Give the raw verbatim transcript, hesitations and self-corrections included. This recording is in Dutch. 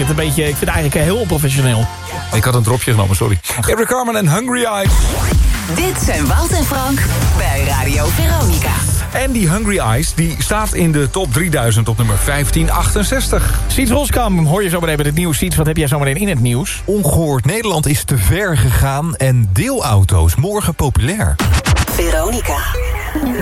vind het, een beetje, ik vind het eigenlijk heel onprofessioneel. Ik had een dropje genomen, sorry. Eric Carmen en Hungry Eyes. Dit zijn Wout en Frank bij Radio Veronica. En die Hungry Eyes die staat in de top drieduizend op nummer vijftien achtenzestig. Siets Roskam, hoor je zo meteen met het nieuws. Siets, wat heb jij zo meteen in het nieuws? Ongehoord Nederland is te ver gegaan en deelauto's morgen populair. Veronica.